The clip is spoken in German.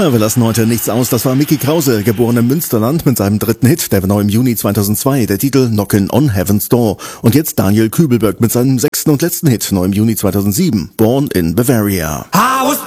Wir lassen heute nichts aus. Das war Mickey Krause, geboren im Münsterland, mit seinem dritten Hit, der war neu im Juni 2002, der Titel Knockin' on Heaven's Door. Und jetzt Daniel Kübelberg mit seinem sechsten und letzten Hit, neu im Juni 2007, Born in Bavaria.